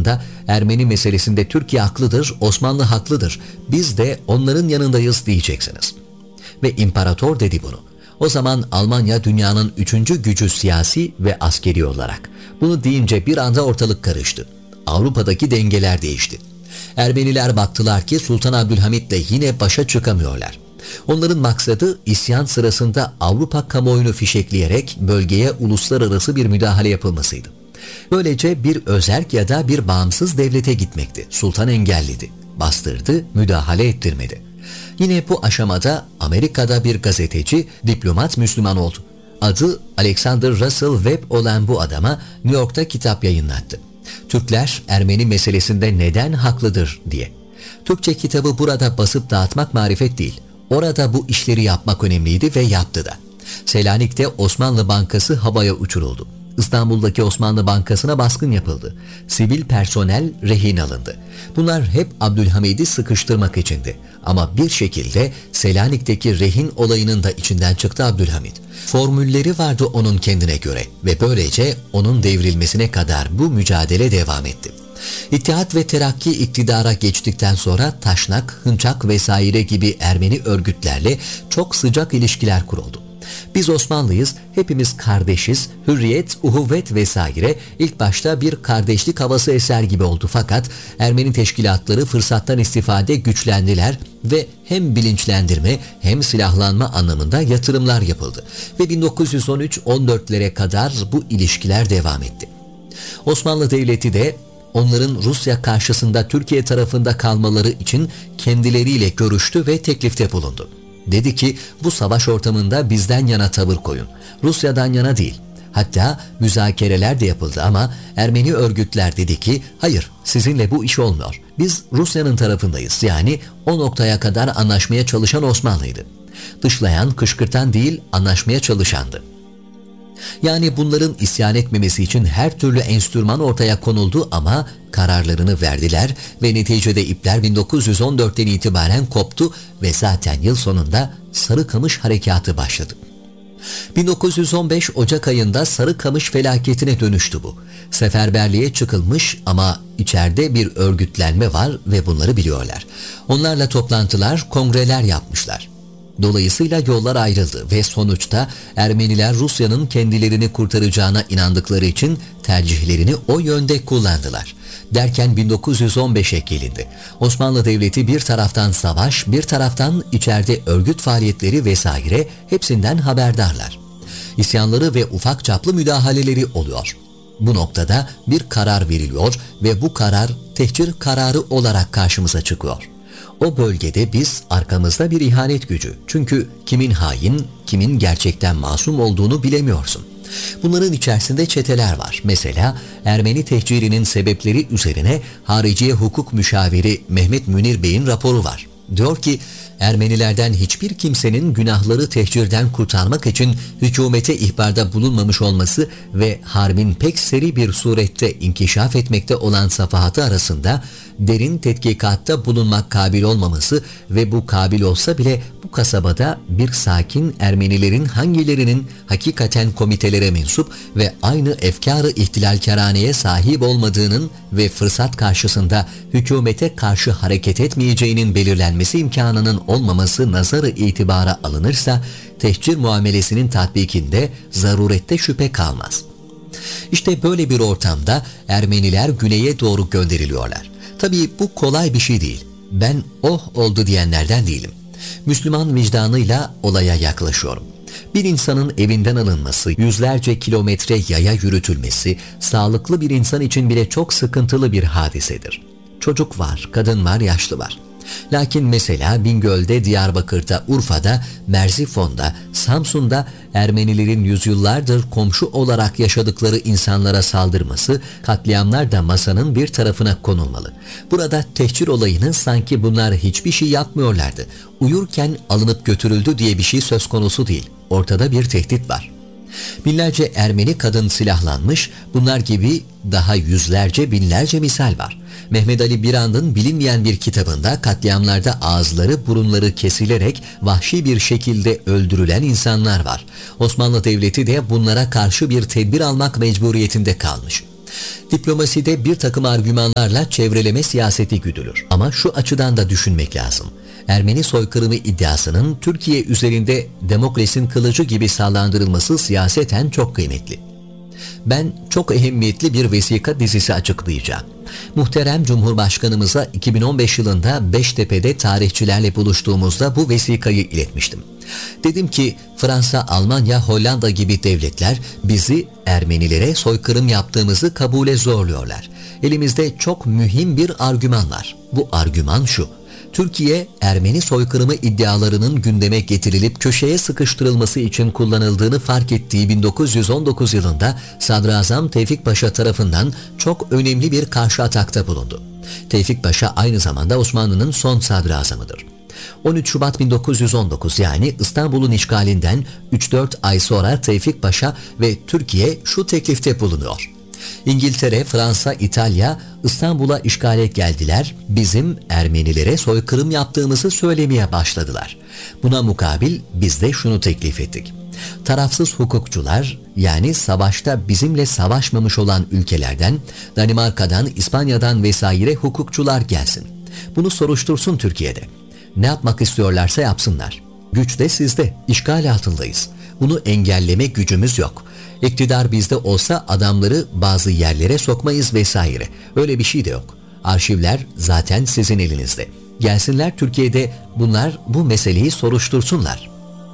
karşısında Ermeni meselesinde Türkiye haklıdır, Osmanlı haklıdır, biz de onların yanındayız diyeceksiniz. Ve imparator dedi bunu. O zaman Almanya dünyanın 3. gücü siyasi ve askeri olarak. Bunu deyince bir anda ortalık karıştı. Avrupa'daki dengeler değişti. Ermeniler baktılar ki Sultan Abdülhamit'le yine başa çıkamıyorlar. Onların maksadı isyan sırasında Avrupa kamuoyunu fişekleyerek bölgeye uluslararası bir müdahale yapılmasıydı. Böylece bir özerk ya da bir bağımsız devlete gitmekti. Sultan engelledi, bastırdı, müdahale ettirmedi. Yine bu aşamada Amerika'da bir gazeteci, diplomat Müslüman oldu. Adı Alexander Russell Webb olan bu adama New York'ta kitap yayınlattı. Türkler Ermeni meselesinde neden haklıdır diye. Türkçe kitabı burada basıp dağıtmak marifet değil. Orada bu işleri yapmak önemliydi ve yaptı da. Selanik'te Osmanlı Bankası havaya uçuruldu. İstanbul'daki Osmanlı Bankası'na baskın yapıldı. Sivil personel rehin alındı. Bunlar hep Abdülhamid'i sıkıştırmak içindi. Ama bir şekilde Selanik'teki rehin olayının da içinden çıktı Abdülhamid. Formülleri vardı onun kendine göre ve böylece onun devrilmesine kadar bu mücadele devam etti. İttihat ve Terakki iktidara geçtikten sonra Taşnak, Hınçak vesaire gibi Ermeni örgütlerle çok sıcak ilişkiler kuruldu. Biz Osmanlıyız, hepimiz kardeşiz, hürriyet, uhuvvet vesaire ilk başta bir kardeşlik havası eser gibi oldu fakat Ermeni teşkilatları fırsattan istifade güçlendiler ve hem bilinçlendirme hem silahlanma anlamında yatırımlar yapıldı ve 1913-14'lere kadar bu ilişkiler devam etti. Osmanlı Devleti de onların Rusya karşısında Türkiye tarafında kalmaları için kendileriyle görüştü ve teklifte bulundu. Dedi ki bu savaş ortamında bizden yana tavır koyun. Rusya'dan yana değil. Hatta müzakereler de yapıldı ama Ermeni örgütler dedi ki hayır sizinle bu iş olmuyor. Biz Rusya'nın tarafındayız. Yani o noktaya kadar anlaşmaya çalışan Osmanlı'ydı. Dışlayan, kışkırtan değil anlaşmaya çalışandı. Yani bunların isyan etmemesi için her türlü enstrüman ortaya konuldu ama kararlarını verdiler ve neticede ipler 1914'ten itibaren koptu ve zaten yıl sonunda Sarıkamış Harekatı başladı. 1915 Ocak ayında Sarıkamış felaketine dönüştü bu. Seferberliğe çıkılmış ama içeride bir örgütlenme var ve bunları biliyorlar. Onlarla toplantılar, kongreler yapmışlar. Dolayısıyla yollar ayrıldı ve sonuçta Ermeniler Rusya'nın kendilerini kurtaracağına inandıkları için tercihlerini o yönde kullandılar. Derken 1915'e gelindi. Osmanlı Devleti bir taraftan savaş, bir taraftan içeride örgüt faaliyetleri vesaire hepsinden haberdarlar. İsyanları ve ufak çaplı müdahaleleri oluyor. Bu noktada bir karar veriliyor ve bu karar tehcir kararı olarak karşımıza çıkıyor. O bölgede biz arkamızda bir ihanet gücü. Çünkü kimin hain, kimin gerçekten masum olduğunu bilemiyorsun. Bunların içerisinde çeteler var. Mesela Ermeni tehcirinin sebepleri üzerine Hariciye Hukuk Müşaviri Mehmet Münir Bey'in raporu var. Diyor ki Ermenilerden hiçbir kimsenin günahları tehcirden kurtarmak için hükümete ihbarda bulunmamış olması ve harbin pek seri bir surette inkişaf etmekte olan safahatı arasında derin tetkikatta bulunmak kabil olmaması ve bu kabil olsa bile bu kasabada bir sakin Ermenilerin hangilerinin hakikaten komitelere mensup ve aynı efkâr-ı ihtilalkâraneye sahip olmadığının ve fırsat karşısında hükümete karşı hareket etmeyeceğinin belirlenmesi imkanının olmaması nazarı itibara alınırsa tehcir muamelesinin tatbikinde zarurette şüphe kalmaz. İşte böyle bir ortamda Ermeniler güneye doğru gönderiliyorlar. Tabii bu kolay bir şey değil. Ben oldu diyenlerden değilim. Müslüman vicdanıyla olaya yaklaşıyorum. Bir insanın evinden alınması, yüzlerce kilometre yaya yürütülmesi, sağlıklı bir insan için bile çok sıkıntılı bir hadisedir. Çocuk var, kadın var, yaşlı var. Lakin mesela Bingöl'de, Diyarbakır'da, Urfa'da, Merzifon'da, Samsun'da Ermenilerin yüzyıllardır komşu olarak yaşadıkları insanlara saldırması, katliamlar da masanın bir tarafına konulmalı. Burada tehcir olayını sanki bunlar hiçbir şey yapmıyorlardı, uyurken alınıp götürüldü diye bir şey söz konusu değil. Ortada bir tehdit var. Binlerce Ermeni kadın silahlanmış, bunlar gibi daha yüzlerce binlerce misal var. Mehmet Ali Birand'ın bilinmeyen bir kitabında katliamlarda ağızları burunları kesilerek vahşi bir şekilde öldürülen insanlar var. Osmanlı Devleti de bunlara karşı bir tedbir almak mecburiyetinde kalmış. Diplomaside bir takım argümanlarla çevreleme siyaseti güdülür. Ama şu açıdan da düşünmek lazım. Ermeni soykırımı iddiasının Türkiye üzerinde Demokles'in kılıcı gibi sallandırılması siyaseten çok kıymetli. Ben çok ehemmiyetli bir vesika dizisi açıklayacağım. Muhterem Cumhurbaşkanımıza 2015 yılında Beştepe'de tarihçilerle buluştuğumuzda bu vesikayı iletmiştim. Dedim ki Fransa, Almanya, Hollanda gibi devletler bizi Ermenilere soykırım yaptığımızı kabule zorluyorlar. Elimizde çok mühim bir argüman var. Bu argüman şu: Türkiye, Ermeni soykırımı iddialarının gündeme getirilip köşeye sıkıştırılması için kullanıldığını fark ettiği 1919 yılında Sadrazam Tevfik Paşa tarafından çok önemli bir karşı atakta bulundu. Tevfik Paşa aynı zamanda Osmanlı'nın son sadrazamıdır. 13 Şubat 1919, yani İstanbul'un işgalinden 3-4 ay sonra Tevfik Paşa ve Türkiye şu teklifte bulunuyor: İngiltere, Fransa, İtalya İstanbul'a işgale geldiler, bizim Ermenilere soykırım yaptığımızı söylemeye başladılar. Buna mukabil biz de şunu teklif ettik: tarafsız hukukçular, yani savaşta bizimle savaşmamış olan ülkelerden, Danimarka'dan, İspanya'dan vesaire hukukçular gelsin. Bunu soruştursun Türkiye'de. Ne yapmak istiyorlarsa yapsınlar. Güç de sizde, işgal altındayız. Bunu engelleme gücümüz yok. İktidar bizde olsa adamları bazı yerlere sokmayız vesaire. Öyle bir şey de yok. Arşivler zaten sizin elinizde. Gelsinler Türkiye'de, bunlar bu meseleyi soruştursunlar.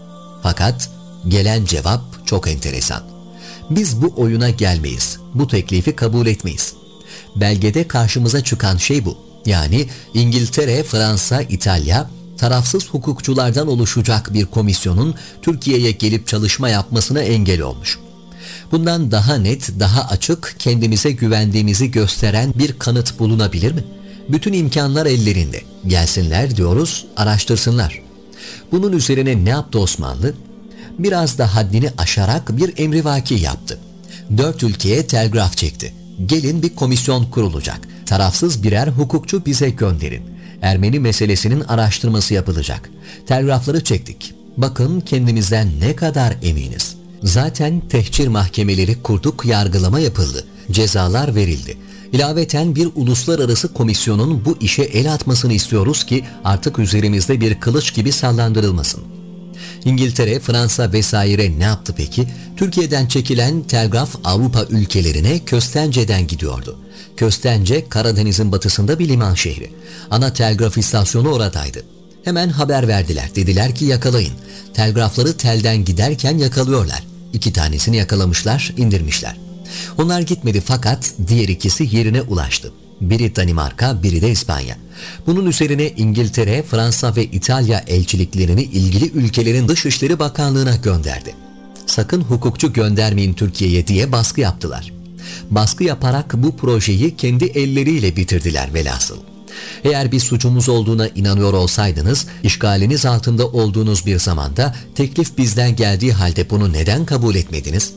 Fakat gelen cevap çok enteresan: biz bu oyuna gelmeyiz. Bu teklifi kabul etmeyiz. Belgede karşımıza çıkan şey bu. Yani İngiltere, Fransa, İtalya tarafsız hukukçulardan oluşacak bir komisyonun Türkiye'ye gelip çalışma yapmasına engel olmuş. Bundan daha net, daha açık, kendimize güvendiğimizi gösteren bir kanıt bulunabilir mi? Bütün imkanlar ellerinde. Gelsinler diyoruz, araştırsınlar. Bunun üzerine ne yaptı Osmanlı? Biraz da haddini aşarak bir emrivaki yaptı. 4 ülkeye telgraf çekti. Gelin, bir komisyon kurulacak. Tarafsız birer hukukçu bize gönderin. Ermeni meselesinin araştırması yapılacak. Telgrafları çektik. Bakın kendimizden ne kadar eminiz. Zaten tehcir mahkemeleri kurduk, yargılama yapıldı. Cezalar verildi. İlaveten bir uluslararası komisyonun bu işe el atmasını istiyoruz ki artık üzerimizde bir kılıç gibi sallandırılmasın. İngiltere, Fransa vesaire ne yaptı peki? Türkiye'den çekilen telgraf Avrupa ülkelerine Köstence'den gidiyordu. Köstence, Karadeniz'in batısında bir liman şehri. Ana telgraf istasyonu oradaydı. Hemen haber verdiler. Dediler ki yakalayın. Telgrafları telden giderken yakalıyorlar. 2 tanesini yakalamışlar, indirmişler. Onlar gitmedi fakat diğer ikisi yerine ulaştı. Biri Danimarka, biri de İspanya. Bunun üzerine İngiltere, Fransa ve İtalya elçiliklerini ilgili ülkelerin Dışişleri Bakanlığı'na gönderdi. Sakın hukukçu göndermeyin Türkiye'ye diye baskı yaptılar. Baskı yaparak bu projeyi kendi elleriyle bitirdiler velhasıl. Eğer bir suçumuz olduğuna inanıyor olsaydınız, işgaliniz altında olduğunuz bir zamanda teklif bizden geldiği halde bunu neden kabul etmediniz?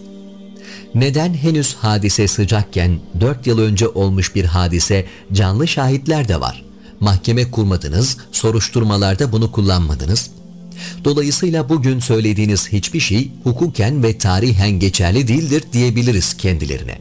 Neden henüz hadise sıcakken 4 yıl önce olmuş bir hadise, canlı şahitler de var? Mahkeme kurmadınız, soruşturmalarda bunu kullanmadınız. Dolayısıyla bugün söylediğiniz hiçbir şey hukuken ve tarihen geçerli değildir diyebiliriz kendilerine.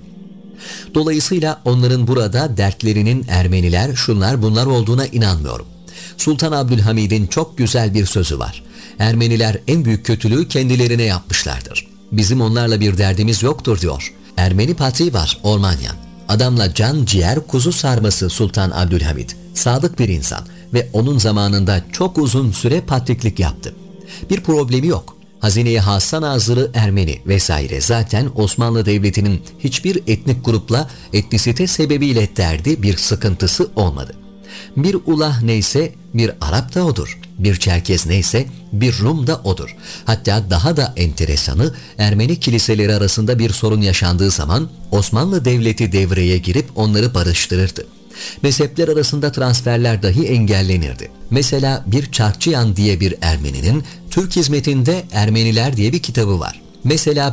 Dolayısıyla onların burada dertlerinin Ermeniler, şunlar bunlar olduğuna inanmıyorum. Sultan Abdülhamid'in çok güzel bir sözü var: Ermeniler en büyük kötülüğü kendilerine yapmışlardır. Bizim onlarla bir derdimiz yoktur diyor. Ermeni patriği var Ormanyan. Adamla can ciğer kuzu sarması Sultan Abdülhamid. Sadık bir insan ve onun zamanında çok uzun süre patriklik yaptı. Bir problemi yok. Hazine-i Hassa Nazırı Ermeni vesaire. Zaten Osmanlı Devleti'nin hiçbir etnik grupla etnisite sebebiyle derdi, bir sıkıntısı olmadı. Bir ulah neyse bir Arap da odur. Bir Çerkez neyse bir Rum da odur. Hatta daha da enteresanı, Ermeni kiliseleri arasında bir sorun yaşandığı zaman Osmanlı Devleti devreye girip onları barıştırırdı. Mezhepler arasında transferler dahi engellenirdi. Mesela bir Çarkçıyan diye bir Ermeninin Türk Hizmetinde Ermeniler diye bir kitabı var. Mesela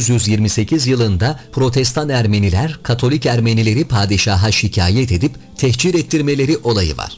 1828 yılında Protestan Ermeniler Katolik Ermenileri padişaha şikayet edip tehcir ettirmeleri olayı var.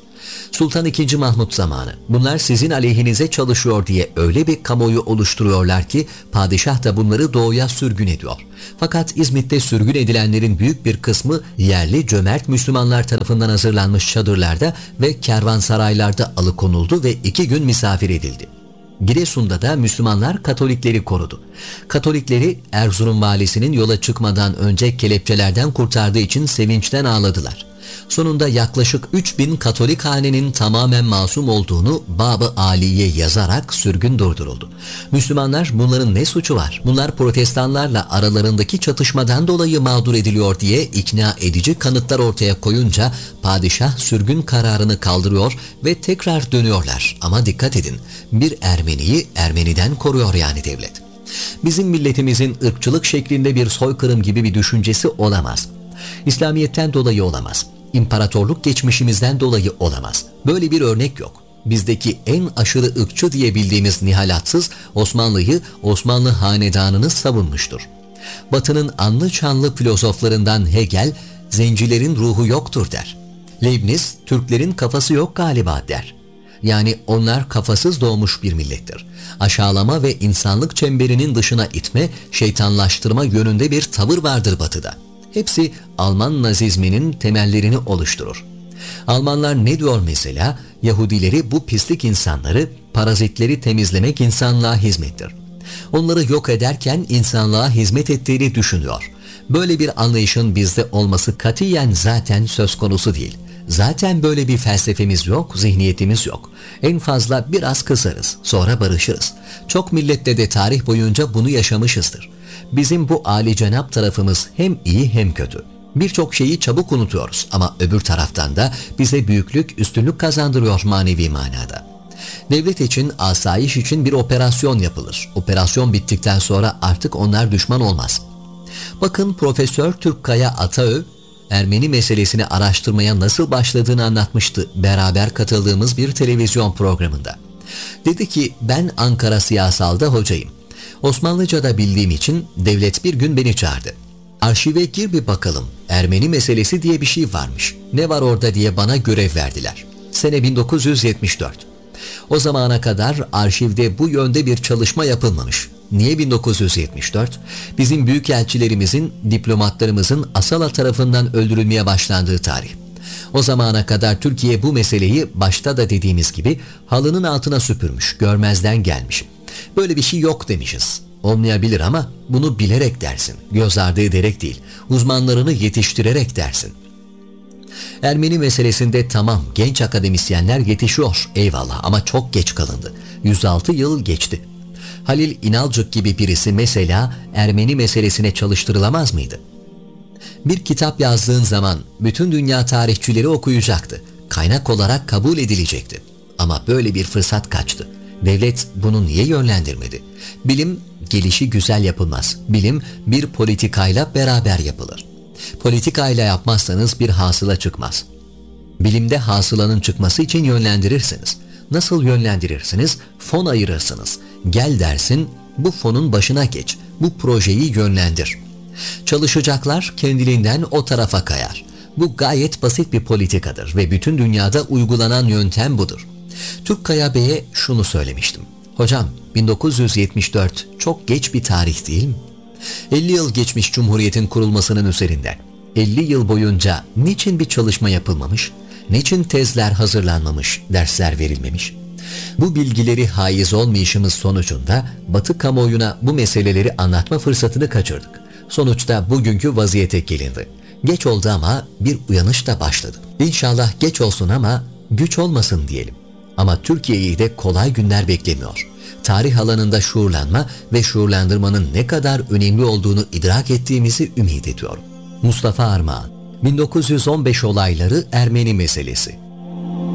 Sultan II. Mahmut zamanı. Bunlar sizin aleyhinize çalışıyor diye öyle bir kamuoyu oluşturuyorlar ki padişah da bunları doğuya sürgün ediyor. Fakat İzmit'te sürgün edilenlerin büyük bir kısmı yerli cömert Müslümanlar tarafından hazırlanmış çadırlarda ve kervansaraylarda alıkonuldu ve 2 gün misafir edildi. Giresun'da da Müslümanlar Katolikleri korudu. Katolikleri Erzurum valisinin yola çıkmadan önce kelepçelerden kurtardığı için sevinçten ağladılar. Sonunda yaklaşık 3000 Katolik hanenin tamamen masum olduğunu Bab-ı Ali'ye yazarak sürgün durduruldu. Müslümanlar bunların ne suçu var? Bunlar protestanlarla aralarındaki çatışmadan dolayı mağdur ediliyor diye ikna edici kanıtlar ortaya koyunca padişah sürgün kararını kaldırıyor ve tekrar dönüyorlar. Ama dikkat edin, bir Ermeniyi Ermeniden koruyor yani devlet. Bizim milletimizin ırkçılık şeklinde bir soykırım gibi bir düşüncesi olamaz. İslamiyet'ten dolayı olamaz. İmparatorluk geçmişimizden dolayı olamaz. Böyle bir örnek yok. Bizdeki en aşırı ırkçı diye bildiğimiz Nihalatsız Osmanlı'yı, Osmanlı hanedanını savunmuştur. Batı'nın anlı çanlı filozoflarından Hegel, zencilerin ruhu yoktur der. Leibniz, Türklerin kafası yok galiba der. Yani onlar kafasız doğmuş bir millettir. Aşağılama ve insanlık çemberinin dışına itme, şeytanlaştırma yönünde bir tavır vardır Batı'da. Hepsi Alman nazizminin temellerini oluşturur. Almanlar ne diyor mesela? Yahudileri, bu pislik insanları, parazitleri temizlemek insanlığa hizmettir. Onları yok ederken insanlığa hizmet ettiğini düşünüyor. Böyle bir anlayışın bizde olması katiyen zaten söz konusu değil. Zaten böyle bir felsefemiz yok, zihniyetimiz yok. En fazla biraz kızarız, sonra barışırız. Çok millette de tarih boyunca bunu yaşamışızdır. Bizim bu âli-cenap tarafımız hem iyi hem kötü. Birçok şeyi çabuk unutuyoruz ama öbür taraftan da bize büyüklük, üstünlük kazandırıyor manevi manada. Devlet için, asayiş için bir operasyon yapılır. Operasyon bittikten sonra artık onlar düşman olmaz. Bakın Profesör Türkkaya Ataö, Ermeni meselesini araştırmaya nasıl başladığını anlatmıştı beraber katıldığımız bir televizyon programında. Dedi ki, ben Ankara Siyasal'da hocayım. Osmanlıca'da bildiğim için devlet bir gün beni çağırdı. Arşive gir bir bakalım, Ermeni meselesi diye bir şey varmış. Ne var orada diye bana görev verdiler. Sene 1974. O zamana kadar arşivde bu yönde bir çalışma yapılmamış. Niye 1974? Bizim büyükelçilerimizin, diplomatlarımızın Asala tarafından öldürülmeye başlandığı tarih. O zamana kadar Türkiye bu meseleyi başta da dediğimiz gibi halının altına süpürmüş, görmezden gelmiş. Böyle bir şey yok demişiz. Olmayabilir ama bunu bilerek dersin, göz ardı ederek değil, uzmanlarını yetiştirerek dersin. Ermeni meselesinde tamam, genç akademisyenler yetişiyor, eyvallah, ama çok geç kalındı. 106 yıl geçti. Halil İnalcık gibi birisi mesela Ermeni meselesine çalıştırılamaz mıydı? Bir kitap yazdığın zaman bütün dünya tarihçileri okuyacaktı. Kaynak olarak kabul edilecekti. Ama böyle bir fırsat kaçtı. Devlet bunu niye yönlendirmedi? Bilim gelişi güzel yapılmaz. Bilim bir politikayla beraber yapılır. Politikayla yapmazsanız bir hasıla çıkmaz. Bilimde hasılanın çıkması için yönlendirirsiniz. Nasıl yönlendirirsiniz? Fon ayırırsınız. Gel dersin, bu fonun başına geç. Bu projeyi yönlendir. Çalışacaklar kendiliğinden o tarafa kayar. Bu gayet basit bir politikadır ve bütün dünyada uygulanan yöntem budur. Türkkaya Bey'e şunu söylemiştim. Hocam, 1974 çok geç bir tarih değil mi? 50 yıl geçmiş Cumhuriyet'in kurulmasının üzerinden. 50 yıl boyunca niçin bir çalışma yapılmamış? Niçin tezler hazırlanmamış, dersler verilmemiş? Bu bilgileri haiz olmayışımız sonucunda Batı kamuoyuna bu meseleleri anlatma fırsatını kaçırdık. Sonuçta bugünkü vaziyete gelindi. Geç oldu ama bir uyanış da başladı. İnşallah geç olsun ama güç olmasın diyelim. Ama Türkiye'yi de kolay günler beklemiyor. Tarih alanında şuurlanma ve şuurlandırmanın ne kadar önemli olduğunu idrak ettiğimizi ümit ediyorum. Mustafa Armağan, 1915 olayları Ermeni meselesi.